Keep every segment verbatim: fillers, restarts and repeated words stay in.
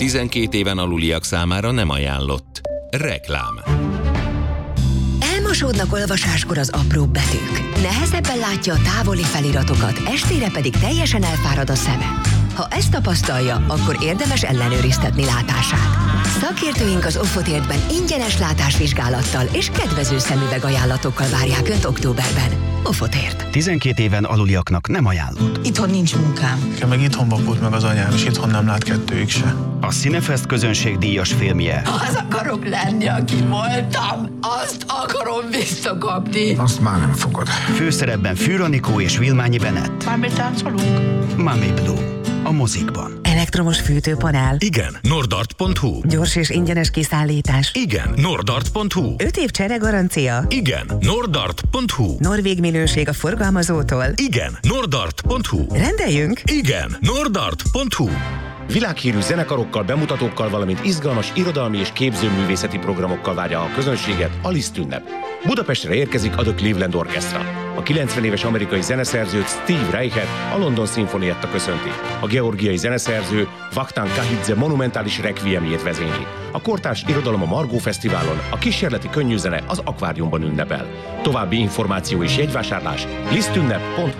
tizenkét éven aluliak számára nem ajánlott. Reklám. Elmosódnak olvasáskor az apróbb betűk. Nehezebben látja a távoli feliratokat, estére pedig teljesen elfárad a szeme. Ha ezt tapasztalja, akkor érdemes ellenőriztetni látását. Szakértőink az Offotértben ingyenes látásvizsgálattal és kedvező szemüveg ajánlatokkal várják Önt októberben. Offotért. tizenkét éven aluliaknak nem ajánlott. Itthon nincs munkám. Nekem meg itthon vakult meg az anyám, és itthon nem lát kettőjük se. A Cinefest közönségdíjas filmje. Az akarok lenni, aki voltam. Azt akarom visszakapni. Azt már nem fogod. Főszerepben Fűr Anikó és Vilmányi Bennett. Már táncolunk? Mami Blue. A mozikban. Elektromos fűtőpanel. Igen. Nordart pont hu. Gyors és ingyenes kiszállítás. Igen. Nordart pont hu. öt év csere garancia. Igen. Nordart pont hu. Norvég minőség a forgalmazótól. Igen. Nordart pont hu. Rendeljünk. Igen. Nordart pont hu. Világhírű zenekarokkal, bemutatókkal, valamint izgalmas irodalmi és képzőművészeti programokkal várja a közönséget a Liszt ünnep. Budapestre érkezik a The Cleveland Orchestra. A kilencven éves amerikai zeneszerzőt, Steve Reichert a London Szimfonietta köszönti. A georgiai zeneszerző Vakhtang Kahidze monumentális requiemjét vezényli. A kortárs irodalom a Margó Fesztiválon, a kísérleti könnyűzene az Akváriumban ünnepel. További információ és jegyvásárlás lisztünnep pont hu.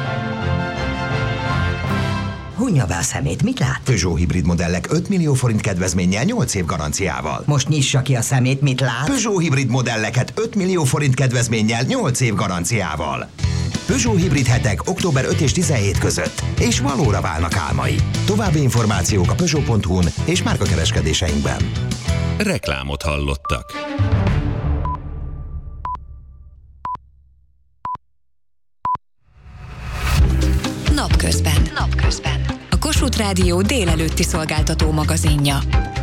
Hunja be a szemét, mit lát? Peugeot hibrid modellek öt millió forint kedvezménnyel nyolc év garanciával. Most nyissa ki a szemét, mit lát? Peugeot hibrid modelleket öt millió forint kedvezménnyel nyolc év garanciával. Peugeot hibrid hetek október ötödike és tizenhetedike között, és valóra válnak álmai. További információk a peugeot pont hu-n és márkakereskedéseinkben. Reklámot hallottak. Napközben. Napközben. A Kossuth Rádió délelőtti szolgáltató magazinja.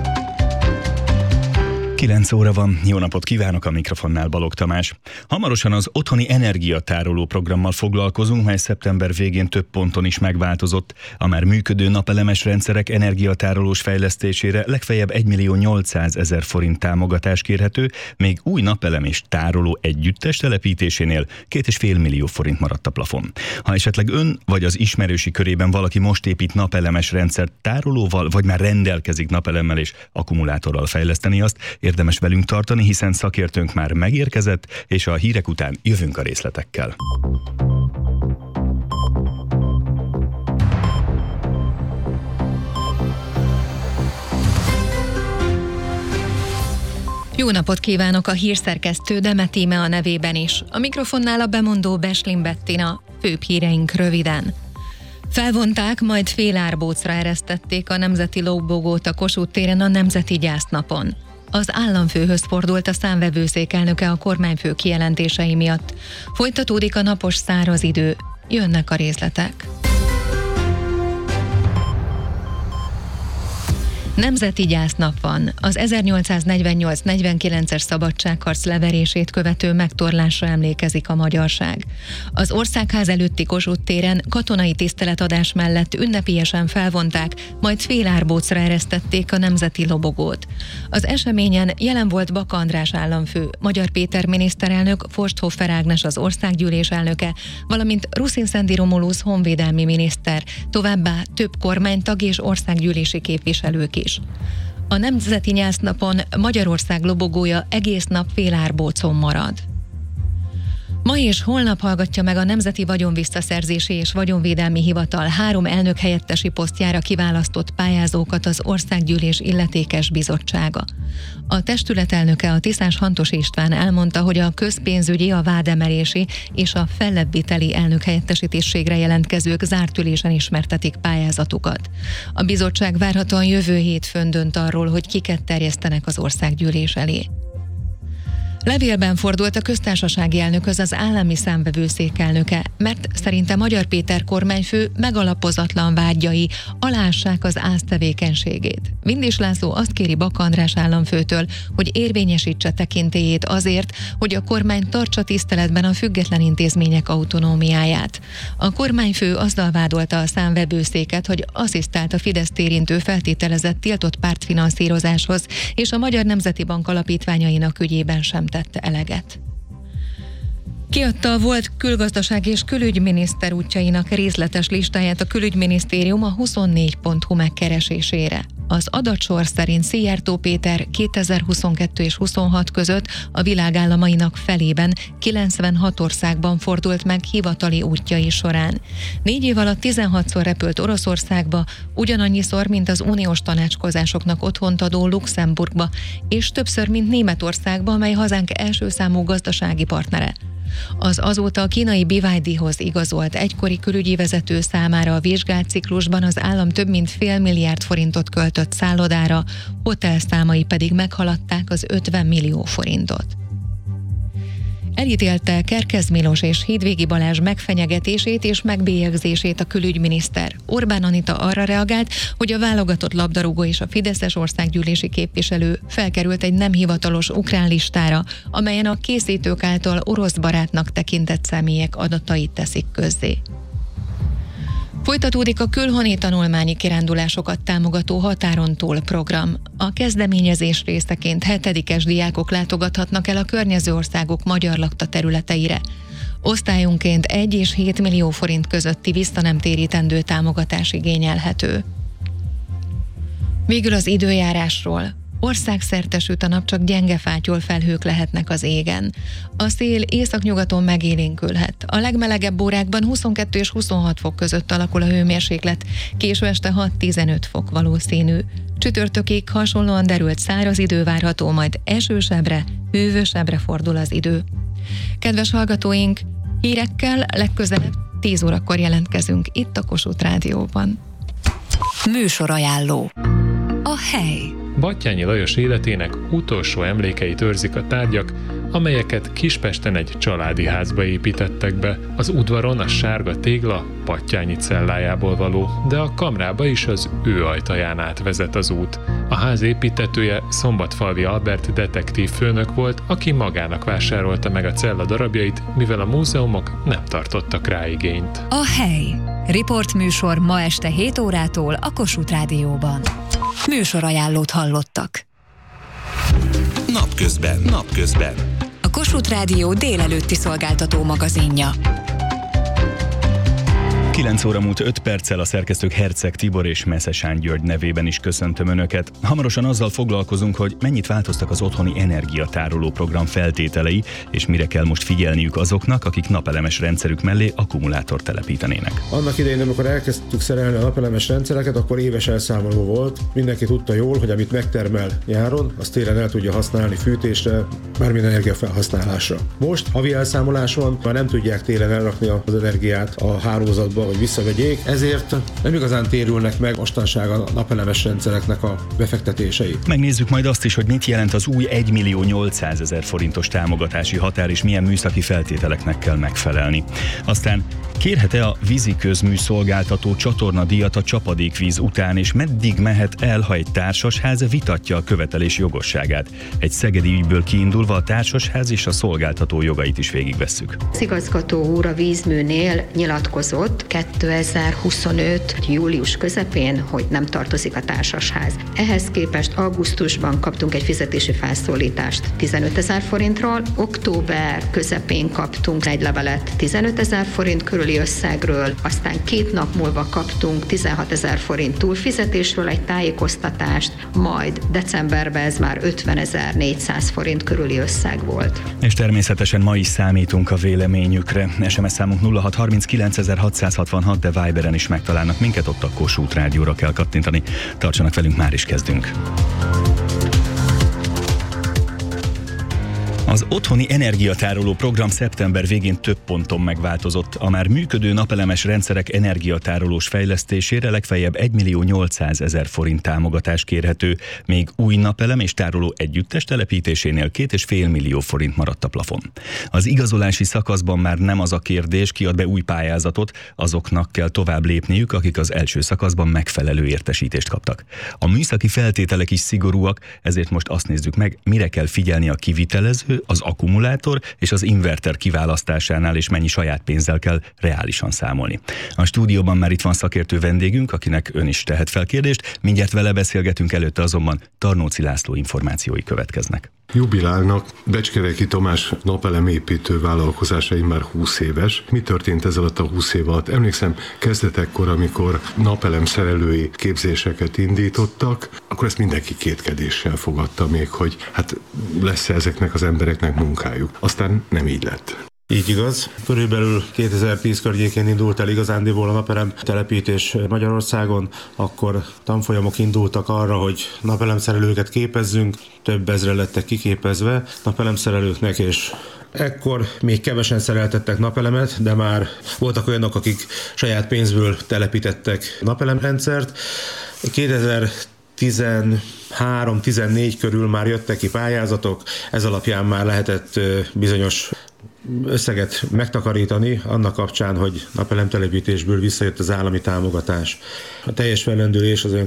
kilenc óra van, jó napot kívánok, a mikrofonnál Balogh Tamás. Hamarosan az otthoni energiatároló programmal foglalkozunk, mely szeptember végén több ponton is megváltozott. A már működő napelemes rendszerek energiatárolós fejlesztésére legfeljebb egymillió nyolcszázezer forint támogatás kérhető, még új napelem és tároló együttes telepítésénél két és fél millió forint maradt a plafon. Ha esetleg ön vagy az ismerősi körében valaki most épít napelemes rendszert tárolóval, vagy már rendelkezik napelemmel és akkumulátorral fejleszteni azt, érdemes velünk tartani, hiszen szakértőnk már megérkezett, és a hírek után jövünk a részletekkel. Jó napot kívánok, a hírszerkesztő Demet Íme a nevében is. A mikrofonnál a bemondó Beslin Bettina, főbb híreink röviden. Felvonták, majd félárbócra eresztették a nemzeti lobogót a Kossuth téren a Nemzeti Gyásznapon. Az államfőhöz fordult a számvevőszék elnöke a kormányfő kijelentései miatt. Folytatódik a napos száraz idő, jönnek a részletek. Nemzeti gyásznap van. Az ezernyolcszáznegyvennyolc negyvenkilences szabadságharc leverését követő megtorlásra emlékezik a magyarság. Az Országház előtti Kossuth téren katonai tiszteletadás mellett ünnepélyesen felvonták, majd félárbócra eresztették a nemzeti lobogót. Az eseményen jelen volt Baka András államfő, Magyar Péter miniszterelnök, Forsthoffer Ágnes az országgyűlés elnöke, valamint Rusin-Szendi Romulus honvédelmi miniszter, továbbá több kormánytag és országgyűlési képviselők is. A Nemzeti Gyásznapon Magyarország lobogója egész nap félárbócon marad. Ma és holnap hallgatja meg a Nemzeti Vagyonvisszaszerzési és Vagyonvédelmi Hivatal három elnökhelyettesi posztjára kiválasztott pályázókat az Országgyűlés illetékes bizottsága. A testület elnöke, a Tiszás Hantos István elmondta, hogy a közpénzügyi, a vádemelési és a fellebbviteli elnökhelyettesítésségre jelentkezők zárt ülésen ismertetik pályázatukat. A bizottság várhatóan jövő hétfőn dönt arról, hogy kiket terjesztenek az Országgyűlés elé. Levélben fordult a köztársasági elnökhöz az állami számvevőszék elnöke, mert szerinte Magyar Péter kormányfő megalapozatlan vágyai alássák az ÁSZ tevékenységét. Vindis László azt kéri Baka András államfőtől, hogy érvényesítse tekintélyét azért, hogy a kormány tartsa tiszteletben a független intézmények autonómiáját. A kormányfő azzal vádolta a számvevőszéket, hogy asszisztált a Fideszt érintő feltételezett tiltott pártfinanszírozáshoz, és a Magyar Nemzeti Bank alapítványainak ügyében sem tette eleget. Kiadta a volt külgazdaság és külügyminiszter útjainak részletes listáját a külügyminisztérium a huszonnégy pont hu megkeresésére. Az adatsor szerint Szijjártó Péter kétezer-huszonkettő és huszonhat között a világ államainak felében kilencvenhat országban fordult meg hivatali útjai során. Négy év alatt tizenhatszor repült Oroszországba, ugyanannyiszor, mint az uniós tanácskozásoknak otthont adó Luxemburgba, és többször, mint Németországba, amely hazánk első számú gazdasági partnere. Az azóta a kínai bé vé dé-hoz igazolt egykori külügyi vezető számára a vizsgált ciklusban az állam több mint fél milliárd forintot költött szállodára, hotelszámai pedig meghaladták az ötven millió forintot. Elítélte Kerkez Milos és Hídvégi Balázs megfenyegetését és megbélyegzését a külügyminiszter. Orbán Anita arra reagált, hogy a válogatott labdarúgó és a fideszes országgyűlési képviselő felkerült egy nem hivatalos ukrán listára, amelyen a készítők által orosz barátnak tekintett személyek adatait teszik közzé. Folytatódik a külhoni tanulmányi kirándulásokat támogató Határon túl program. A kezdeményezés részeként hetedikes diákok látogathatnak el a környező országok magyar lakta területeire. Osztályunként egy és hét millió forint közötti visszanemtérítendő támogatás igényelhető. Végül az időjárásról. Országszerte süt a nap, csak gyenge fátyol felhők lehetnek az égen. A szél északnyugaton megélénkülhet. A legmelegebb órákban huszonkettő és huszonhat fok között alakul a hőmérséklet, késő este hat-tizenöt fok valószínű. Csütörtökig hasonlóan derült száraz idő várható, majd esősebbre, hűvösebbre fordul az idő. Kedves hallgatóink, hírekkel legközelebb tíz órakor jelentkezünk itt a Kossuth Rádióban. Műsorajánló. A hely. Batthyány Lajos életének utolsó emlékeit őrzik a tárgyak, amelyeket Kispesten egy családi házba építettek be. Az udvaron a sárga tégla Batthyány cellájából való, de a kamrába is az ő ajtaján át vezet az út. A ház építetője Szombatfalvi Albert detektív főnök volt, aki magának vásárolta meg a cella darabjait, mivel a múzeumok nem tartottak rá igényt. A hely. Riportműsor ma este hét órától a Kossuth Rádióban. Műsorajánlót hallottak. Napközben. Napközben. A Kossuth Rádió délelőtti szolgáltató magazinja. kilenc óra múlt öt perccel a szerkesztők Herceg Tibor és Meszesán György nevében is köszöntöm Önöket. Hamarosan azzal foglalkozunk, hogy mennyit változtak az otthoni energiatároló program feltételei, és mire kell most figyelniük azoknak, akik napelemes rendszerük mellé akkumulátort telepítenének. Annak idején, amikor elkezdtük szerelni a napelemes rendszereket, akkor éves elszámoló volt. Mindenki tudta jól, hogy amit megtermel nyáron, azt télen el tudja használni fűtésre, bármilyen energiafelhasználásra. Most havi elszámolás van, már nem tudják télen elrakni az energiát a hálózatba, hogy visszavegyék, ezért nem igazán térülnek meg mostanság a napelemes rendszereknek a befektetései. Megnézzük majd azt is, hogy mit jelent az új egymillió nyolcszázezer forintos támogatási határ, és milyen műszaki feltételeknek kell megfelelni. Aztán kérhet-e a víziközmű-szolgáltató csatornadíjat a csapadékvíz után, és meddig mehet el, ha egy társasház vitatja a követelés jogosságát? Egy szegedi ügyből kiindulva a társasház és a szolgáltató jogait is végigvesszük. Az igazgató úr a vízműnél nyilatkozott kétezer-huszonöt. július közepén, hogy nem tartozik a társasház. Ehhez képest augusztusban kaptunk egy fizetési felszólítást tizenötezer forintról, október közepén kaptunk egy levelet tizenötezer forint körüli összegről, aztán két nap múlva kaptunk tizenhatezer forint túlfizetésről egy tájékoztatást, majd decemberben ez már ötvenezer-négyszáz forint körüli összeg volt. És természetesen ma is számítunk a véleményükre. es em es számunk nulla hat harminckilencezer-hatszázhatvanhat, de Viberen is megtalálnak minket, ott a Kossuth Rádióra kell kattintani. Tartsanak velünk, már is kezdünk. Az otthoni energiatároló program szeptember végén több ponton megváltozott. A már működő napelemes rendszerek energiatárolós fejlesztésére legfeljebb egymillió nyolcszázezer forint támogatás kérhető, még új napelem és tároló együttes telepítésénél két és fél millió forint maradt a plafon. Az igazolási szakaszban már nem az a kérdés, ki ad be új pályázatot, azoknak kell tovább lépniük, akik az első szakaszban megfelelő értesítést kaptak. A műszaki feltételek is szigorúak, ezért most azt nézzük meg, mire kell figyelni a kivitelező, fűtő, az akkumulátor és az inverter kiválasztásánál és mennyi saját pénzzel kell reálisan számolni. A stúdióban már itt van szakértő vendégünk, akinek ön is tehet fel kérdést, mindjárt vele beszélgetünk, előtte azonban Tarnóci László információi következnek. Jubilálnak Becskereki Tamás napelemépítő vállalkozásai már húsz éves. Mi történt ez alatt a húsz év alatt? Emlékszem, kezdetekkor, amikor napelemszerelői képzéseket indítottak, akkor ezt mindenki kétkedéssel fogadta még, hogy hát lesz-e ezeknek az embereknek munkájuk. Aztán nem így lett. Így igaz. Körülbelül kétezer-tíz környékén indult el igazándiból a napelem telepítés Magyarországon, akkor tanfolyamok indultak arra, hogy napelemszerelőket képezzünk, több ezre lettek kiképezve napelemszerelőknek, és ekkor még kevesen szereltettek napelemet, de már voltak olyanok, akik saját pénzből telepítettek napelemrendszert. kétezer-tizenhárom-tizennégy körül már jöttek ki pályázatok, ez alapján már lehetett bizonyos összeget megtakarítani annak kapcsán, hogy napelemtelepítésből visszajött az állami támogatás. A teljes fellendülés az olyan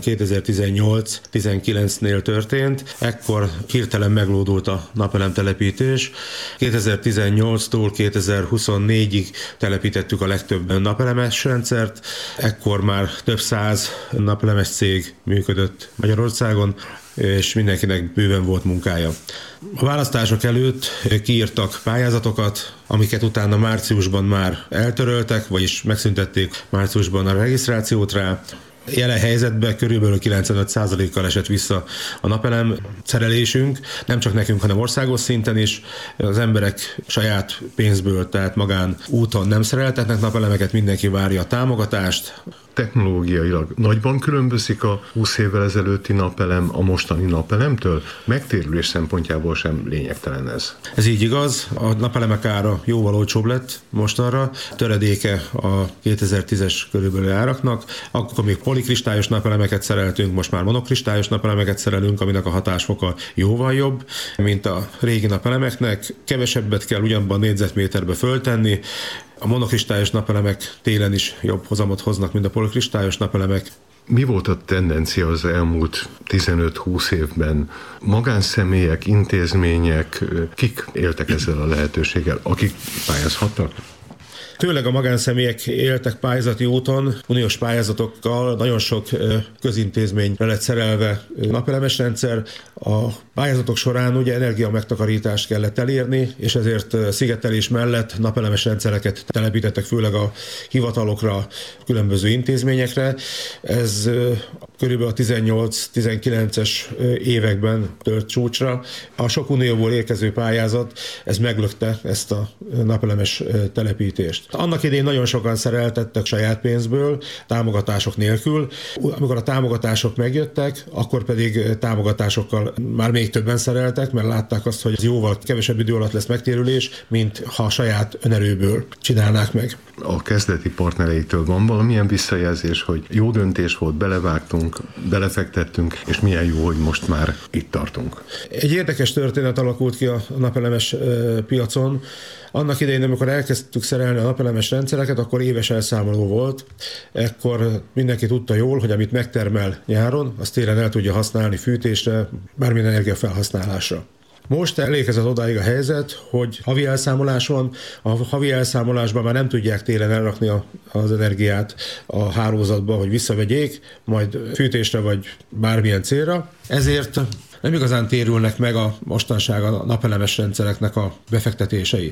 kétezer-tizennyolc-tizenkilencnél történt, ekkor hirtelen meglódult a napelemtelepítés. kétezer-tizennyolctól kétezer-huszonnégyig telepítettük a legtöbb napelemes rendszert, ekkor már több száz napelemes cég működött Magyarországon, és mindenkinek bőven volt munkája. A választások előtt kiírtak pályázatokat, amiket utána márciusban már eltöröltek, vagyis megszüntették márciusban a regisztrációt rá. Jelen helyzetben körülbelül kilencvenöt százalékkal esett vissza a napelem szerelésünk, nem csak nekünk, hanem országos szinten is. Az emberek saját pénzből, tehát magán úton nem szereltetnek napelemeket, mindenki várja a támogatást. Technológiailag nagyban különbözik a húsz évvel ezelőtti napelem a mostani napelemtől? Megtérülés szempontjából sem lényegtelen ez. Ez így igaz, a napelemek ára jóval olcsóbb lett mostanra, töredéke a kétezer-tízes körülbelül áraknak, akkor még polikristályos napelemeket szereltünk, most már monokristályos napelemeket szerelünk, aminek a hatásfoka jóval jobb, mint a régi napelemeknek, kevesebbet kell ugyanabban négyzetméterbe föltenni. A monokristályos napelemek télen is jobb hozamot hoznak, mint a polikristályos napelemek. Mi volt a tendencia az elmúlt tizenöt-húsz évben? Magánszemélyek, intézmények, kik éltek ezzel a lehetőséggel, akik pályázhattak? Tőleg a magánszemélyek éltek pályázati úton, uniós pályázatokkal, nagyon sok közintézményre lett szerelve napelemes rendszer. A pályázatok során ugye energia megtakarítást kellett elérni, és ezért szigetelés mellett napelemes rendszereket telepítettek, főleg a hivatalokra, különböző intézményekre. Ez körülbelül a tizennyolc-tizenkilences években tört csúcsra. A sok unióból érkező pályázat, ez meglökte ezt a napelemes telepítést. Annak idején nagyon sokan szereltettek saját pénzből, támogatások nélkül. Amikor a támogatások megjöttek, akkor pedig támogatásokkal már még többen szereltek, mert látták azt, hogy ez jóval kevesebb idő alatt lesz megtérülés, mint ha saját önerőből csinálnák meg. A kezdeti partnereitől van valamilyen visszajelzés, hogy jó döntés volt, belevágtunk, belefektettünk, és milyen jó, hogy most már itt tartunk. Egy érdekes történet alakult ki a napelemes piacon. Annak idején, amikor elkezdtük szerelni a napelemes rendszereket, akkor éves elszámoló volt. Ekkor mindenki tudta jól, hogy amit megtermel nyáron, azt télen el tudja használni fűtésre, bármilyen energiafelhasználásra. Most elérkezett odáig a helyzet, hogy havi elszámolás van, a havi elszámolásban már nem tudják télen elrakni a, az energiát a hálózatba, hogy visszavegyék, majd fűtésre vagy bármilyen célra. Ezért nem igazán térülnek meg a mostanság a napelemes rendszereknek a befektetései.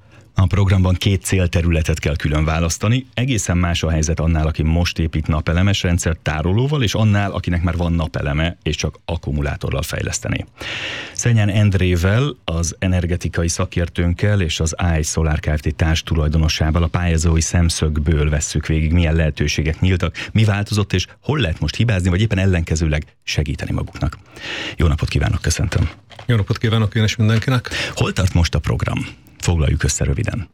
A programban két célterületet kell külön választani. Egészen más a helyzet annál, aki most épít napelemes rendszert tárolóval, és annál, akinek már van napeleme, és csak akkumulátorral fejlesztené. Szenyán Endrével, az energetikai szakértőnkkel és az á egy Solar Kft. Társ tulajdonosával a pályázói szemszögből vesszük végig, milyen lehetőségek nyíltak, mi változott, és hol lehet most hibázni, vagy éppen ellenkezőleg segíteni maguknak. Jó napot kívánok, köszöntöm! Jó napot kívánok én is mindenkinek! Hol tart most a program? Foglaljuk össze röviden.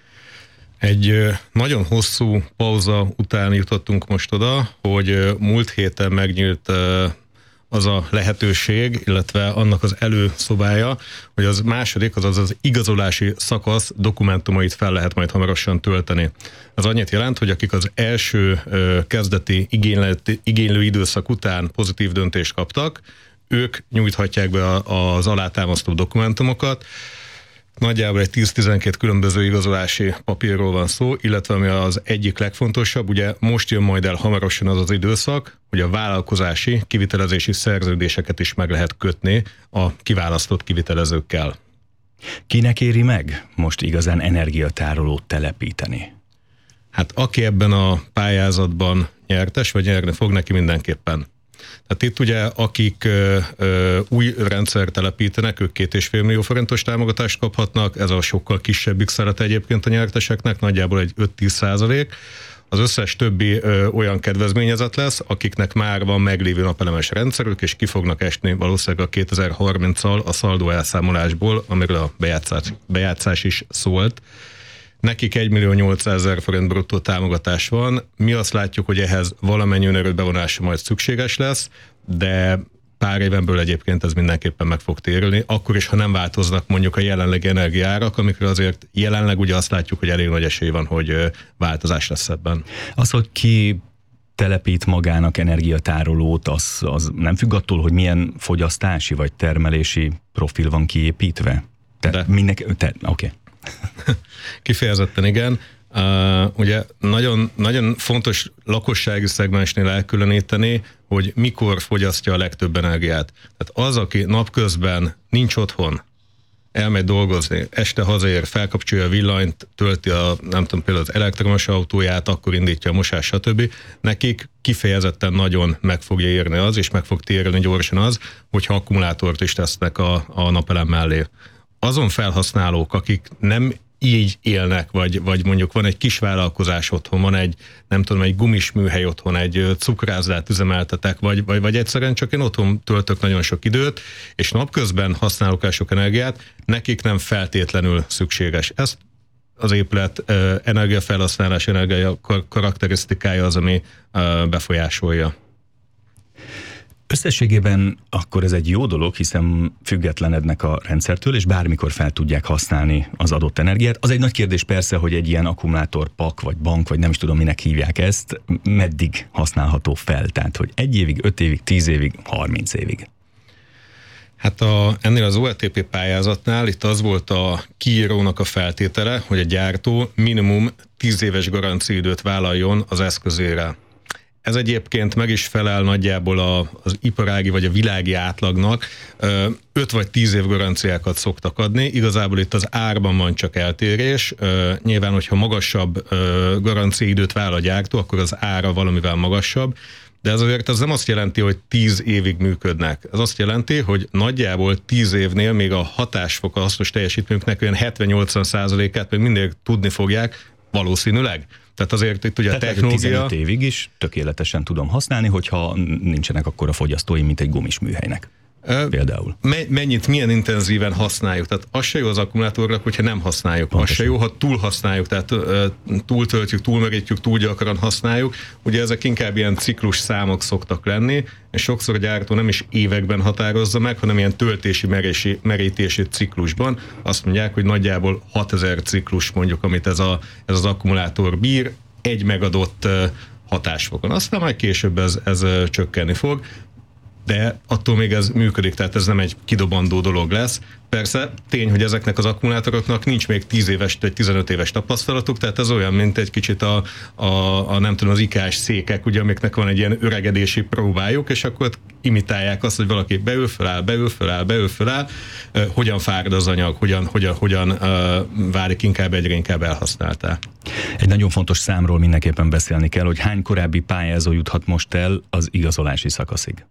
Egy nagyon hosszú pauza után jutottunk most oda, hogy múlt héten megnyílt az a lehetőség, illetve annak az előszobája, hogy az második, azaz az igazolási szakasz dokumentumait fel lehet majd hamarosan tölteni. Ez annyit jelent, hogy akik az első kezdeti igénylő időszak után pozitív döntést kaptak, ők nyújthatják be az alátámasztó dokumentumokat. Nagyjából egy tíz-tizenkét különböző igazolási papírról van szó, illetve ami az egyik legfontosabb, ugye most jön majd el hamarosan az az időszak, hogy a vállalkozási kivitelezési szerződéseket is meg lehet kötni a kiválasztott kivitelezőkkel. Kinek éri meg most igazán energiatárolót telepíteni? Hát aki ebben a pályázatban nyertes, vagy nyerni fog, neki mindenképpen. Tehát itt ugye, akik ö, ö, új rendszert telepítenek, ők két és fél millió forintos támogatást kaphatnak, ez a sokkal kisebb x-szeret egyébként a nyerteseknek, nagyjából egy öt-tíz százalék. Az összes többi ö, olyan kedvezményezett lesz, akiknek már van meglévő napelemes rendszerük, és ki fognak esni valószínűleg a kétezer-harminccal a szaldó elszámolásból, amiről a bejátszás, bejátszás is szólt. Nekik egymillió nyolcszázezer forint bruttó támogatás van. Mi azt látjuk, hogy ehhez valamennyi önerő bevonása majd szükséges lesz, de pár éven belül egyébként ez mindenképpen meg fog térülni, akkor is, ha nem változnak mondjuk a jelenlegi energiaárak, amikor azért jelenleg ugye azt látjuk, hogy elég nagy esély van, hogy változás lesz ebben. Az, hogy ki telepít magának energiatárolót, az, az nem függ attól, hogy milyen fogyasztási vagy termelési profil van kiépítve? Te, de. Mindenki, te, oké. Okay. Kifejezetten igen. Uh, ugye nagyon, nagyon fontos lakossági szegmensnél elkülöníteni, hogy mikor fogyasztja a legtöbb energiát. Tehát az, aki napközben nincs otthon, elmegy dolgozni, este hazaér, felkapcsolja a villanyt, tölti a, nem tudom, például az elektromos autóját, akkor indítja a mosás, stb. Nekik kifejezetten nagyon meg fogja érni az, és meg fog térni gyorsan az, hogyha akkumulátort is tesznek a, a napelem mellé. Azon felhasználók, akik nem így élnek, vagy, vagy mondjuk van egy kis vállalkozás otthon, van egy, nem tudom, egy gumis műhely otthon, egy cukrászdát üzemeltetek, vagy, vagy, vagy egyszerűen csak én otthon töltök nagyon sok időt, és napközben használok el sok energiát, nekik nem feltétlenül szükséges. Ezt az épület uh, energiafelhasználás, energia karakterisztikája az, ami uh, befolyásolja. Összességében akkor ez egy jó dolog, hiszen függetlenednek a rendszertől, és bármikor fel tudják használni az adott energiát. Az egy nagy kérdés persze, hogy egy ilyen akkumulátorpak, vagy bank, vagy nem is tudom, minek hívják ezt, meddig használható fel. Tehát, hogy egy évig, öt évig, tíz évig, harminc évig. Hát a, ennél az o e té pé pályázatnál itt az volt a kiírónak a feltétele, hogy a gyártó minimum tíz éves garanciaidőt vállaljon az eszközére. Ez egyébként meg is felel nagyjából a, az iparági vagy a világi átlagnak. öt vagy tíz év garanciákat szoktak adni. Igazából itt az árban van csak eltérés. Nyilván, hogyha magasabb garanciaidőt vállal a gyártó, akkor az ára valamivel magasabb. De ez azért az nem azt jelenti, hogy tíz évig működnek. Ez azt jelenti, hogy nagyjából tíz évnél még a hatásfok, a hasznos teljesítményüknek olyan hetven-nyolcvan százalékát még mindig tudni fogják, valószínűleg. Tehát azért itt ugye a technológia... tizenöt évig is tökéletesen tudom használni, hogyha nincsenek akkora fogyasztói, mint egy gumis műhelynek. Például. Mennyit, milyen intenzíven használjuk. Tehát az se jó az akkumulátornak, hogyha nem használjuk. Pontosan. Az se jó, ha túl használjuk, tehát túltöltjük, túlmerítjük, túl gyakran használjuk. Ugye ezek inkább ilyen ciklus számok szoktak lenni, és sokszor a gyártó nem is években határozza meg, hanem ilyen töltési, merési, merítési ciklusban. Azt mondják, hogy nagyjából hatezer ciklus mondjuk, amit ez, a, ez az akkumulátor bír, egy megadott hatásfokon. Aztán majd később ez, ez csökkenni fog, de attól még ez működik, tehát ez nem egy kidobandó dolog lesz. Persze tény, hogy ezeknek az akkumulátoroknak nincs még tíz éves vagy tizenöt éves tapasztalatuk, tehát ez olyan, mint egy kicsit a, a, a nem tudom, az ikás székek, ugye, amiknek van egy ilyen öregedési próbájuk, és akkor imitálják azt, hogy valaki beül, föláll, beül, föláll, beül, föláll, uh, hogyan fárad az anyag, hogyan, hogyan, hogyan uh, válik inkább egyre inkább elhasználtá. Egy nagyon fontos számról mindenképpen beszélni kell, hogy hány korábbi pályázó juthat most el az igazolási szakaszig.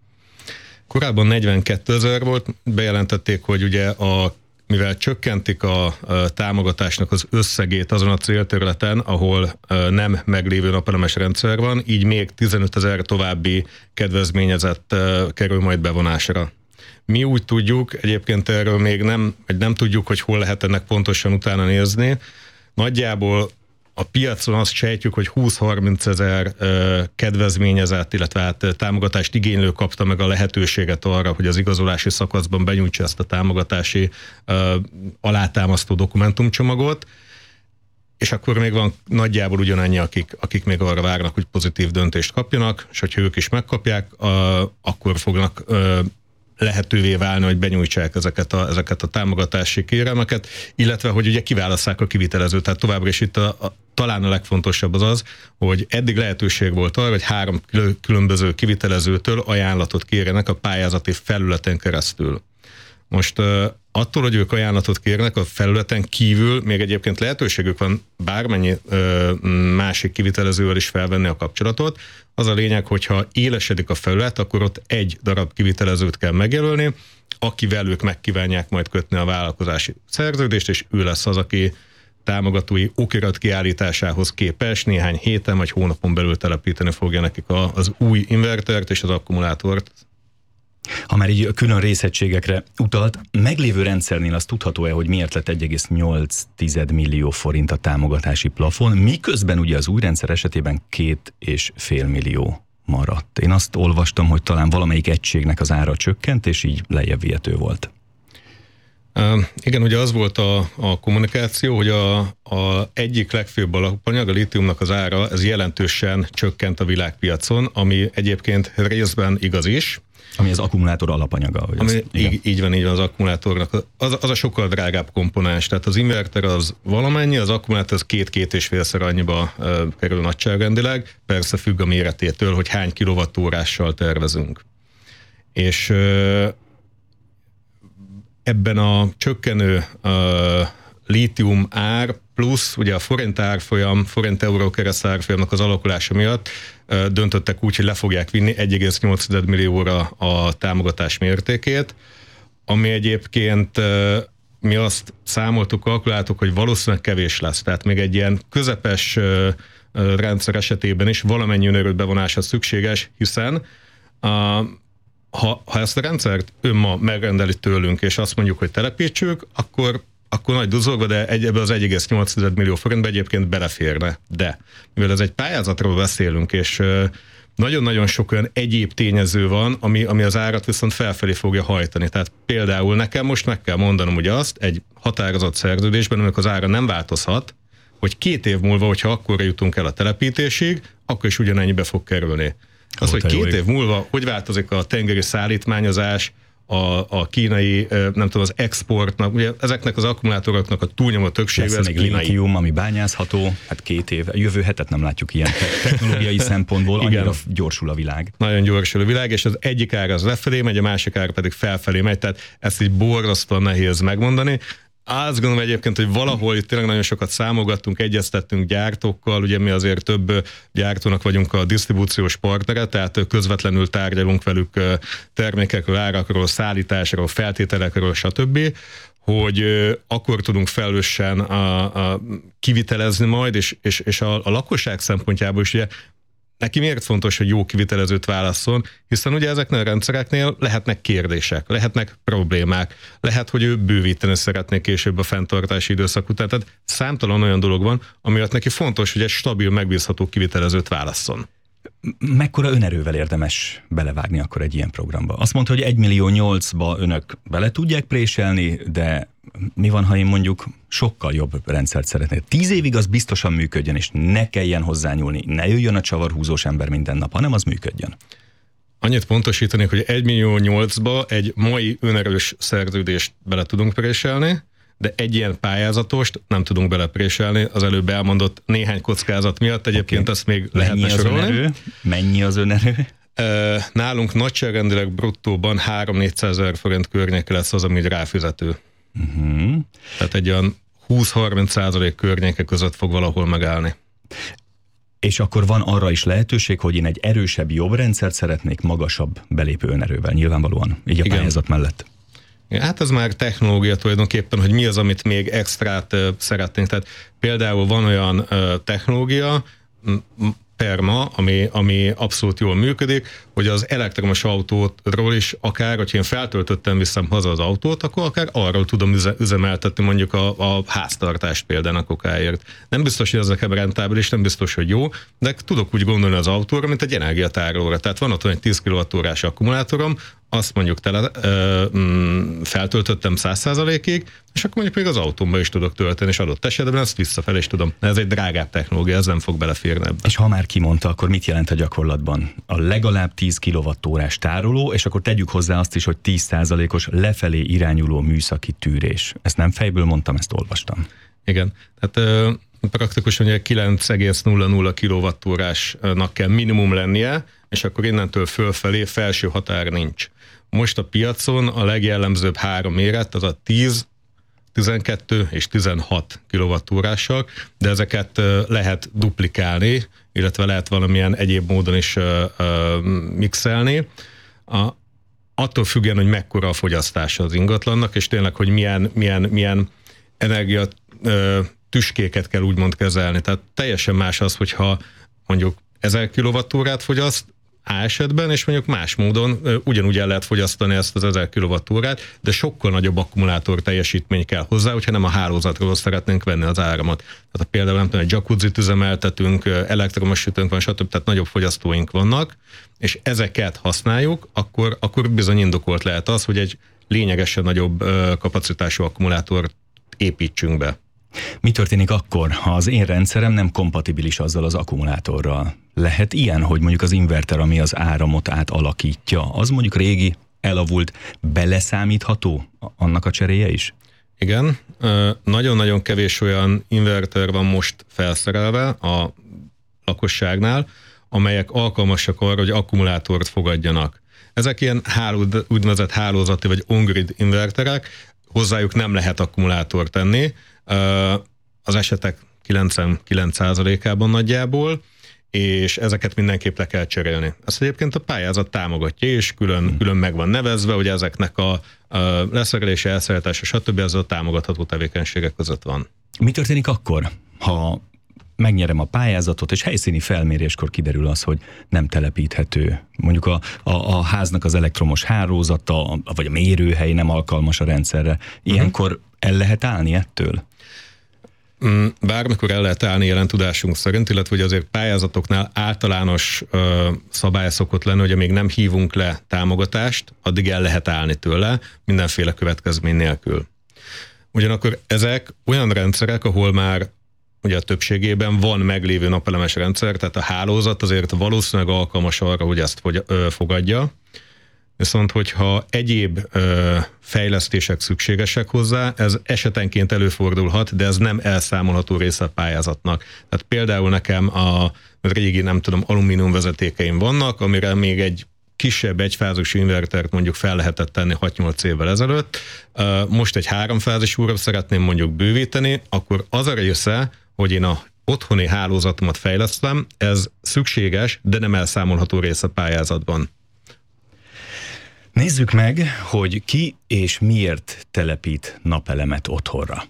Korábban negyvenkétezer volt, bejelentették, hogy ugye a, mivel csökkentik a, a támogatásnak az összegét azon a célterületen, ahol a nem meglévő napelemes rendszer van, így még tizenötezer további kedvezményezett a, kerül majd bevonásra. Mi úgy tudjuk, egyébként erről még nem, vagy nem tudjuk, hogy hol lehet ennek pontosan utána nézni. Nagyjából a piacon azt sejtjük, hogy húsz-harminc ezer kedvezményezett, illetve hát támogatást igénylő kapta meg a lehetőséget arra, hogy az igazolási szakaszban benyújtsa ezt a támogatási ö, alátámasztó dokumentumcsomagot, és akkor még van nagyjából ugyanannyi, akik, akik még arra várnak, hogy pozitív döntést kapjanak, és hogyha ők is megkapják, ö, akkor fognak ö, lehetővé válni, hogy benyújtsák ezeket a, ezeket a támogatási kérelmeket, illetve hogy ugye kiválasszák a kivitelezőt. Tehát továbbra is itt a, a, talán a legfontosabb az az, hogy eddig lehetőség volt arra, hogy három különböző kivitelezőtől ajánlatot kérjenek a pályázati felületen keresztül. Most attól, hogy ők ajánlatot kérnek, a felületen kívül még egyébként lehetőségük van bármennyi ö, másik kivitelezővel is felvenni a kapcsolatot. Az a lényeg, hogyha élesedik a felület, akkor ott egy darab kivitelezőt kell megjelölni, akivel ők megkívánják majd kötni a vállalkozási szerződést, és ő lesz az, aki támogatói okirat kiállításához képes néhány héten vagy hónapon belül telepíteni fogja nekik a, az új invertert és az akkumulátort. Ha már így külön részegységekre utalt, meglévő rendszernél az tudható-e, hogy miért lett egy egész nyolc millió forint a támogatási plafon, miközben ugye az új rendszer esetében két és fél millió maradt. Én azt olvastam, hogy talán valamelyik egységnek az ára csökkent, és így lejjebb vihető volt. Uh, igen, ugye az volt a, a kommunikáció, hogy a, a egyik legfőbb alapanyag, a lítiumnak az ára, ez jelentősen csökkent a világpiacon, ami egyébként részben igaz is. Ami az akkumulátor alapanyaga. Ami, az, így, így van, így van az akkumulátornak. Az, az a sokkal drágább komponens, tehát az inverter az valamennyi, az akkumulátor az két-két és félszer annyiba uh, kerül nagyságrendileg, persze függ a méretétől, hogy hány kilovattórással tervezünk. És uh, ebben a csökkenő uh, lítium ár plusz ugye a forint árfolyam, forint-euró kereszt árfolyamnak az alakulása miatt uh, döntöttek úgy, hogy le fogják vinni egy egész nyolc millióra a támogatás mértékét, ami egyébként uh, mi azt számoltuk, kalkuláltuk, hogy valószínűleg kevés lesz. Tehát még egy ilyen közepes uh, uh, rendszer esetében is valamennyi önerőt bevonása szükséges, hiszen uh, Ha, ha ezt a rendszert ön ma megrendeli tőlünk, és azt mondjuk, hogy telepítsük, akkor, akkor nagy duzogva, de egy, ebbe az egy egész nyolc millió forintba egyébként beleférne. De mivel ez egy pályázatról beszélünk, és nagyon-nagyon sok olyan egyéb tényező van, ami, ami az árat viszont felfelé fogja hajtani. Tehát például nekem most meg kell mondanom ugye azt, egy határozott szerződésben, amikor az ára nem változhat, hogy két év múlva, hogyha akkorra jutunk el a telepítésig, akkor is ugyanennyibe fog kerülni. Az, hogy két év múlva, hogy változik a tengeri szállítmányozás, a, a kínai, nem tudom, az exportnak, ugye ezeknek az akkumulátoroknak a túlnyomó többsége, ez még kínai. lítium, ami bányászható, hát két év, jövő hetet nem látjuk ilyen technológiai szempontból, annyira igen. Gyorsul a világ. Nagyon gyorsul a világ, és az egyik ára az lefelé megy, a másik ára pedig felfelé megy, tehát ezt így borzasztóan nehéz megmondani. Azt gondolom egyébként, hogy valahol itt tényleg nagyon sokat számogattunk, egyeztettünk gyártókkal, ugye mi azért több gyártónak vagyunk a disztribúciós partnere, tehát közvetlenül tárgyalunk velük termékekről, árakról, szállításról, feltételekről, stb., hogy akkor tudunk felelősen a, a kivitelezni majd, és, és, és a, a lakosság szempontjából is ugye neki miért fontos, hogy jó kivitelezőt válasszon, hiszen ugye ezeknél a rendszereknél lehetnek kérdések, lehetnek problémák, lehet, hogy ő bővíteni szeretné később a fenntartási időszak után, tehát számtalan olyan dolog van, amiatt neki fontos, hogy egy stabil, megbízható kivitelezőt válasszon. Mekkora önerővel érdemes belevágni akkor egy ilyen programba? Azt mondta, hogy egy millió nyolcba önök bele tudják préselni, de mi van, ha én mondjuk sokkal jobb rendszert szeretnék? Tíz évig az biztosan működjön, és ne kelljen hozzányúlni, ne jöjjön a csavarhúzós ember minden nap, hanem az működjön. Annyit pontosítanék, hogy egy millió nyolcba egy mai önerős szerződést bele tudunk préselni, de egy ilyen pályázatost nem tudunk belepréselni az előbb elmondott néhány kockázat miatt, egyébként okay. Ezt még Mennyi lehetne sorolni. Önerő? Mennyi az önerő? Nálunk nagyságrendileg bruttóban három-négyszázezer forint környéke lesz az, ami ráfizető. Uh-huh. Tehát egy olyan húsz-harminc százalék környéke között fog valahol megállni. És akkor van arra is lehetőség, hogy én egy erősebb, jobb rendszert szeretnék magasabb belépő önerővel, nyilvánvalóan, így a pályázat mellett. Hát ez már technológia tulajdonképpen, hogy mi az, amit még extrát uh, szeretnénk. Tehát például van olyan uh, technológia, Perma, ami, ami abszolút jól működik, hogy az elektromos autóról is akár, hogyha én feltöltöttem, viszem haza az autót, akkor akár arról tudom üzemeltetni mondjuk a, a háztartást például a kokáért. Nem biztos, hogy ez nekem rentábilis, nem biztos, hogy jó, de tudok úgy gondolni az autóra, mint egy energiatárolóra. Tehát van ott egy tíz kilowattórás akkumulátorom, azt mondjuk tele, ö, mm, feltöltöttem száz százalékig, és akkor mondjuk még az autómba is tudok tölteni, és adott esetben ezt visszafelé is tudom. Ez egy drágább technológia, ez nem fog beleférni ebbe. És ha már kimondta, akkor mit jelent a gyakorlatban? A legalább tíz kilowattórás tároló, és akkor tegyük hozzá azt is, hogy tíz százalékos lefelé irányuló műszaki tűrés. Ezt nem fejből mondtam, ezt olvastam. Igen, tehát ö, praktikusan ugye kilenc egész nulla nulla kilowattórásnak kell minimum lennie, és akkor innentől fölfelé felső határ nincs. Most a piacon a legjellemzőbb három méret az a tíz, tizenkettő és tizenhat kilowattórások, de ezeket lehet duplikálni, illetve lehet valamilyen egyéb módon is mixelni. A, attól függően, hogy mekkora a fogyasztása az ingatlannak, és tényleg, hogy milyen, milyen, milyen energia tüskéket kell úgymond kezelni. Tehát teljesen más az, hogyha mondjuk ezer kilowattórát fogyaszt A esetben, és mondjuk más módon ugyanúgy el lehet fogyasztani ezt az ezer kilowattórát, de sokkal nagyobb akkumulátor teljesítmény kell hozzá, hogyha nem a hálózatról szeretnénk venni az áramot. Tehát például nem tudom, egy jacuzzit üzemeltetünk, elektromos sütőnk van, stb. Tehát nagyobb fogyasztóink vannak, és ezeket használjuk, akkor, akkor bizony indokolt lehet az, hogy egy lényegesen nagyobb kapacitású akkumulátort építsünk be. Mi történik akkor, ha az én rendszerem nem kompatibilis azzal az akkumulátorral? Lehet ilyen, hogy mondjuk az inverter, ami az áramot átalakítja, az mondjuk régi, elavult, beleszámítható annak a cseréje is? Igen, nagyon-nagyon kevés olyan inverter van most felszerelve a lakosságnál, amelyek alkalmasak arra, hogy akkumulátort fogadjanak. Ezek ilyen háló, úgynevezett hálózati vagy on-grid inverterek, hozzájuk nem lehet akkumulátort tenni, az esetek kilencvenkilenc százalékában nagyjából, és ezeket mindenképp le kell cserélni. Ezt egyébként a pályázat támogatja, és külön, külön meg van nevezve, hogy ezeknek a, a leszerelése, elszállítása, stb. Ez a támogatható tevékenységek között van. Mi történik akkor, ha megnyerem a pályázatot, és helyszíni felméréskor kiderül az, hogy nem telepíthető? Mondjuk a, a, a háznak az elektromos hálózata, vagy a mérőhely nem alkalmas a rendszerre. Ilyenkor uh-huh. el lehet állni ettől? Bármikor el lehet állni jelen tudásunk szerint, illetve hogy azért pályázatoknál általános ö, szabály szokott lenni, hogy még nem hívunk le támogatást, addig el lehet állni tőle, mindenféle következmény nélkül. Ugyanakkor ezek olyan rendszerek, ahol már ugye a többségében van meglévő napelemes rendszer, tehát a hálózat azért valószínűleg alkalmas arra, hogy ezt fogy, ö, fogadja. Viszont, hogyha egyéb ö, fejlesztések szükségesek hozzá, ez esetenként előfordulhat, de ez nem elszámolható része a pályázatnak. Tehát például nekem a régi, nem tudom, alumínium vezetékeim vannak, amire még egy kisebb egyfázisú invertert mondjuk fel lehetett tenni hat-nyolc évvel ezelőtt. Most egy háromfázisúra szeretném mondjuk bővíteni, akkor az a része, hogy én a otthoni hálózatomat fejlesztem, ez szükséges, de nem elszámolható része a pályázatban. Nézzük meg, hogy ki és miért telepít napelemet otthonra.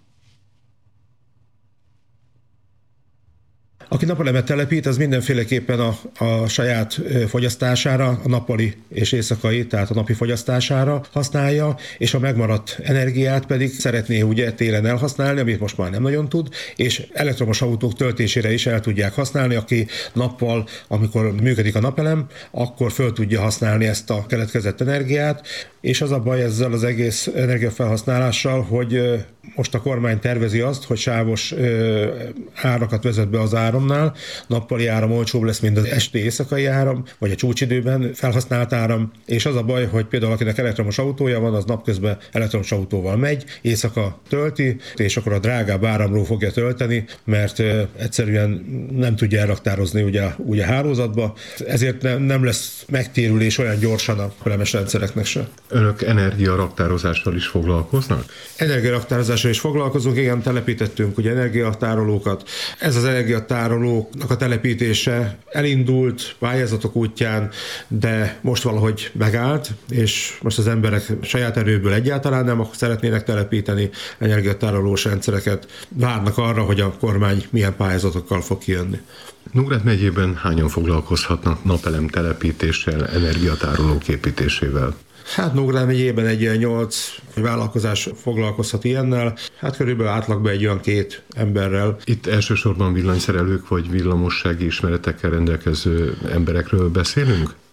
Aki napelemet telepít, az mindenféleképpen a, a saját fogyasztására, a nappali és éjszakai, tehát a napi fogyasztására használja, és a megmaradt energiát pedig szeretné ugye télen elhasználni, amit most már nem nagyon tud, és elektromos autók töltésére is el tudják használni, aki nappal, amikor működik a napelem, akkor föl tudja használni ezt a keletkezett energiát, és az a baj ezzel az egész energiafelhasználással, hogy most a kormány tervezi azt, hogy sávos árakat vezet be az áramnál, nappali áram olcsóbb lesz, mint az esti éjszakai áram, vagy a csúcsidőben felhasznált áram, és az a baj, hogy például akinek elektromos autója van, az napközben elektromos autóval megy, éjszaka tölti, és akkor a drágább áramról fogja tölteni, mert egyszerűen nem tudja elraktározni ugye, ugye a hálózatba, ezért nem, nem lesz megtérülés olyan gyorsan a napelemes rendszereknek se. Önök energiaraktározással is foglalkoznak? Energiaraktározással is foglalkozunk, igen, telepítettünk ugye energiatárolókat. Ez az energiatárolóknak a telepítése elindult pályázatok útján, de most valahogy megállt, és most az emberek saját erőből egyáltalán nem szeretnének telepíteni energiatárolós rendszereket. Várnak arra, hogy a kormány milyen pályázatokkal fog kijönni. Nógrád megyében hányan foglalkozhatnak napelem telepítéssel, energiatárolók építésével? Hát Nógrád megyében egy ilyen nyolc vállalkozás foglalkozhat ilyennel, hát körülbelül átlagban egy olyan két emberrel. Itt elsősorban villanyszerelők vagy villamossági ismeretekkel rendelkező emberekről beszélünk?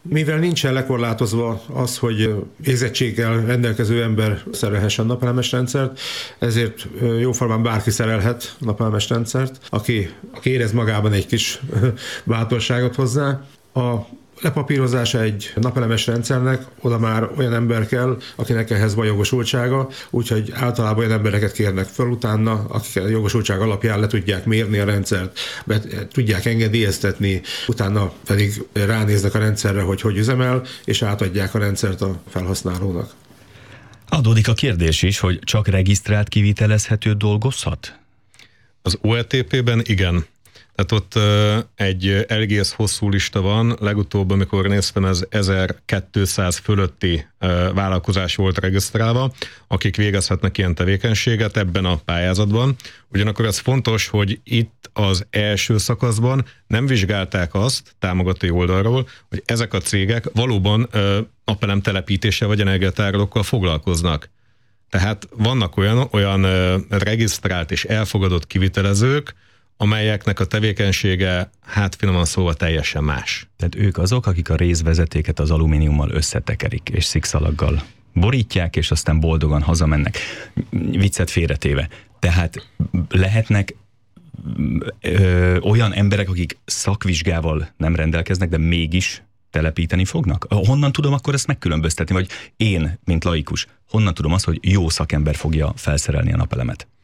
Mivel nincsen lekorlátozva az, hogy végzettséggel rendelkező ember szerelhessen napelemes rendszert, ezért jóformán bárki szerelhet napelemes rendszert, aki, aki érez magában egy kis bátorságot hozzá. A lepapírozása egy napelemes rendszernek, oda már olyan ember kell, akinek ehhez van jogosultsága, úgyhogy általában olyan embereket kérnek fel utána, akik a jogosultság alapján le tudják mérni a rendszert, be tudják engedélyeztetni, utána pedig ránéznek a rendszerre, hogy hogy üzemel, és átadják a rendszert a felhasználónak. Adódik a kérdés is, hogy csak regisztrált kivitelezhető dolgozhat? Az o e té pében igen. Tehát ott uh, egy egész hosszú lista van, legutóbb, amikor néztem, ez ezerkétszáz fölötti uh, vállalkozás volt regisztrálva, akik végezhetnek ilyen tevékenységet ebben a pályázatban. Ugyanakkor ez fontos, hogy itt az első szakaszban nem vizsgálták azt támogatói oldalról, hogy ezek a cégek valóban uh, napelem telepítése vagy energiatárolókkal foglalkoznak. Tehát vannak olyan, olyan uh, regisztrált és elfogadott kivitelezők, amelyeknek a tevékenysége, hát finoman szóval teljesen más. Tehát ők azok, akik a rézvezetéket az alumíniummal összetekerik, és szikszalaggal borítják, és aztán boldogan hazamennek. Viccet félretéve. Tehát lehetnek ö, olyan emberek, akik szakvizsgával nem rendelkeznek, de mégis telepíteni fognak? Honnan tudom akkor ezt megkülönböztetni? Vagy én, mint laikus, honnan tudom azt, hogy jó szakember fogja felszerelni a napelemet?